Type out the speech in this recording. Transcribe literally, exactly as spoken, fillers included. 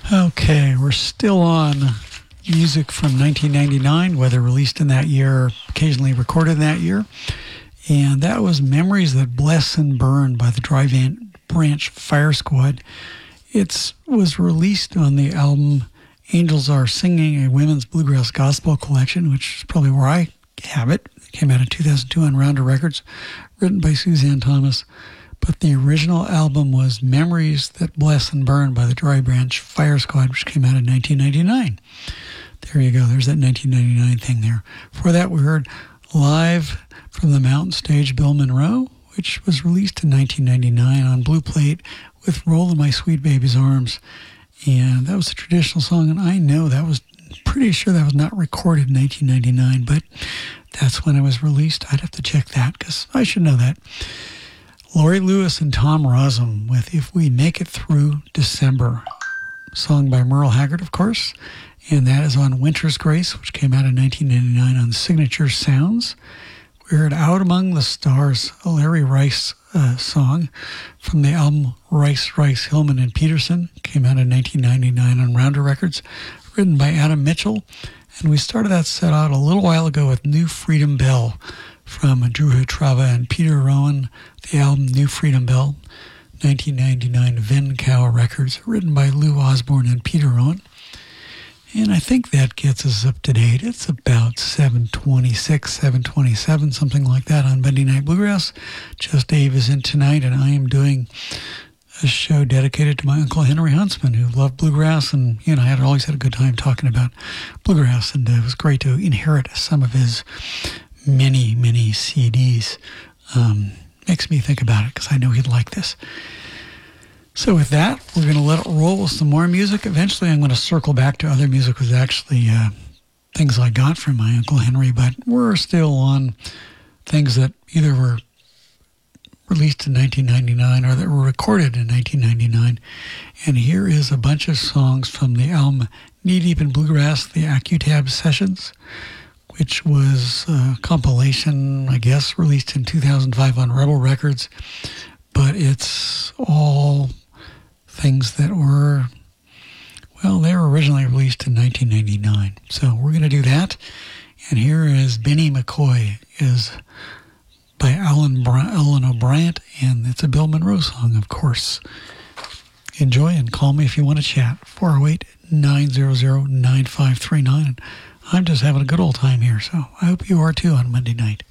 Okay, we're still on music from nineteen ninety-nine, whether released in that year or occasionally recorded in that year. And that was Memories That Bless and Burn by the Dry Van Branch Fire Squad. It was released on the album Angels Are Singing, a women's bluegrass gospel collection, which is probably where I have it. It came out in two thousand two on Rounder Records, written by Suzanne Thomas. But the original album was Memories That Bless and Burn by the Dry Branch Fire Squad, which came out in nineteen ninety-nine. There you go. There's that nineteen ninety-nine thing there. Before that, we heard Live from the Mountain Stage, Bill Monroe, which was released in nineteen ninety-nine on Blue Plate with Roll in My Sweet Baby's Arms. And that was a traditional song, and I know that was pretty sure that was not recorded in nineteen ninety-nine, but that's when it was released. I'd have to check that because I should know that. Laurie Lewis and Tom Rosum with If We Make It Through December, song by Merle Haggard, of course, and that is on Winter's Grace, which came out in nineteen ninety-nine on Signature Sounds. We heard Out Among the Stars, a Larry Rice uh, song from the album Rice, Rice, Hillman, and Peterson, came out in nineteen ninety-nine on Rounder Records, written by Adam Mitchell. And we started that set out a little while ago with New Freedom Bell from Drew Hitrava and Peter Rowan, the album New Freedom Bell, nineteen ninety-nine, Vin Cow Records, written by Lou Osborne and Peter Rowan. And I think that gets us up to date. It's about seven twenty-six, seven twenty-seven, something like that on Monday Night Bluegrass. Just Dave is in tonight, and I am doing a show dedicated to my Uncle Henry Huntsman, who loved bluegrass, and you know, I had always had a good time talking about bluegrass, and it was great to inherit some of his many, many C Ds. Um, makes me think about it because I know he'd like this. So with that, we're going to let it roll with some more music. Eventually, I'm going to circle back to other music that was actually uh, things I got from my Uncle Henry, but we're still on things that either were released in nineteen ninety-nine or that were recorded in nineteen ninety-nine. And here is a bunch of songs from the album Knee Deep in Bluegrass, the AccuTab Sessions, which was a compilation, I guess, released in two thousand five on Rebel Records. But it's all things that were, well, they were originally released in nineteen ninety-nine. So we're going to do that. And here is Benny McCoy, is by Alan, Bri- Alan O'Brien, and it's a Bill Monroe song, of course. Enjoy and call me if you want to chat, four oh eight, nine hundred, nine five three nine. I'm just having a good old time here, so I hope you are too on Monday night.